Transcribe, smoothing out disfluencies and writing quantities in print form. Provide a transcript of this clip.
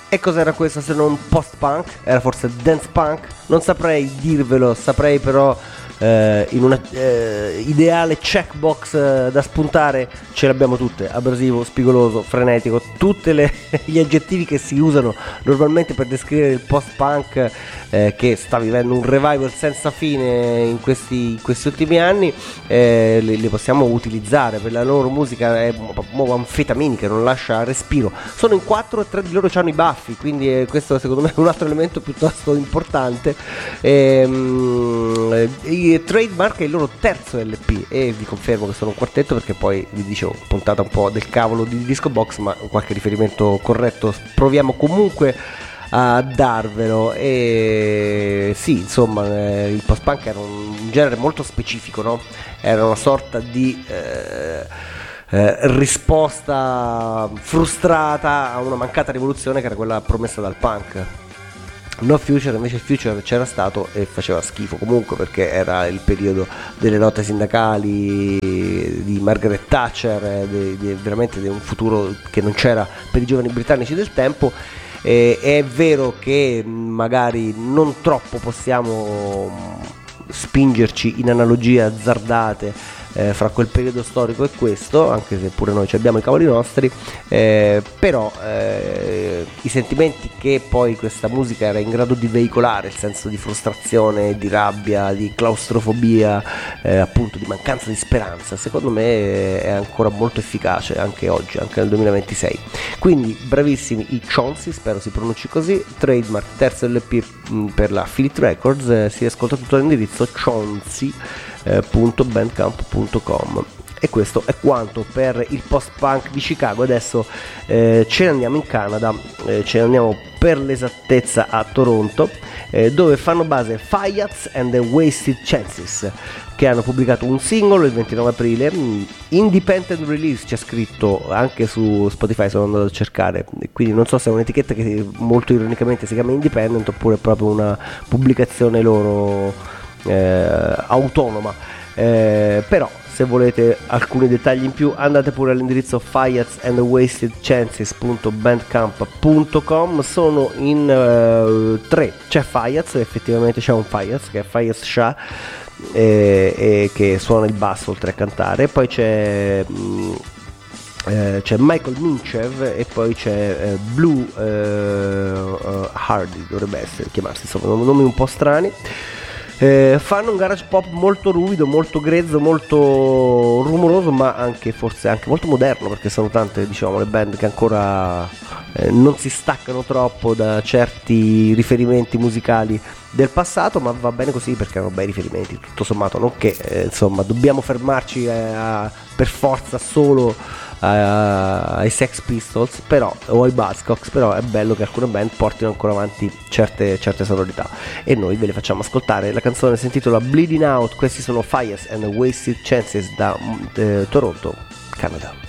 E cos'era questo se non post-punk? Era forse dance punk? Non saprei dirvelo, saprei però in una ideale checkbox da spuntare ce le abbiamo tutte: abrasivo, spigoloso, frenetico, tutte gli aggettivi che si usano normalmente per descrivere il post-punk che sta vivendo un revival senza fine in questi ultimi anni. Li possiamo utilizzare per la loro musica, è anfetaminica, non lascia respiro. Sono in 4 e 3 di loro hanno i baffi, quindi questo secondo me è un altro elemento piuttosto importante. Trademark è il loro terzo LP e vi confermo che sono un quartetto, perché poi vi dicevo puntata un po' del cavolo di Disco Box, ma qualche riferimento corretto proviamo comunque a darvelo. E sì, insomma, il post-punk era un genere molto specifico, no? Era una sorta di risposta frustrata a una mancata rivoluzione che era quella promessa dal punk. No Future, invece il Future c'era stato e faceva schifo comunque, perché era il periodo delle lotte sindacali, di Margaret Thatcher, veramente di un futuro che non c'era per i giovani britannici del tempo. È vero che magari non troppo possiamo spingerci in analogie azzardate fra quel periodo storico e questo, anche se pure noi ci abbiamo i cavoli nostri, però i sentimenti che poi questa musica era in grado di veicolare, il senso di frustrazione, di rabbia, di claustrofobia, appunto di mancanza di speranza, secondo me è ancora molto efficace anche oggi, anche nel 2026. Quindi bravissimi i Chauncey, spero si pronunci così. Trademark, terzo LP per la Philip Records, si ascolta tutto all'indirizzo chauncey.bandcamp.com. E questo è quanto per il post-punk di Chicago. Adesso ce ne andiamo in Canada, ce ne andiamo per l'esattezza a Toronto, dove fanno base Fayaz and the Wasted Chances, che hanno pubblicato un singolo il 29 aprile, independent release c'è scritto anche su Spotify, sono andato a cercare, quindi non so se è un'etichetta che molto ironicamente si chiama independent oppure è proprio una pubblicazione loro autonoma, però se volete alcuni dettagli in più andate pure all'indirizzo fayazandthewastedchances.bandcamp.com. sono in 3, c'è Fayaz, effettivamente c'è un Fayaz che è Fayaz Shah, che suona il basso oltre a cantare, poi c'è Michael Minchev e poi c'è Blue Hardy, dovrebbe essere chiamarsi, insomma nomi un po' strani. Fanno un garage pop molto ruvido, molto grezzo, molto rumoroso, ma anche forse anche molto moderno, perché sono tante, diciamo, le band che ancora non si staccano troppo da certi riferimenti musicali del passato, ma va bene così perché hanno bei riferimenti tutto sommato, non che insomma dobbiamo fermarci per forza solo ai Sex Pistols però, o ai Buzzcocks, però è bello che alcune band portino ancora avanti certe sonorità e noi ve le facciamo ascoltare. La canzone si intitola Bleeding Out, questi sono Fayaz and the Wasted Chances da Toronto, Canada.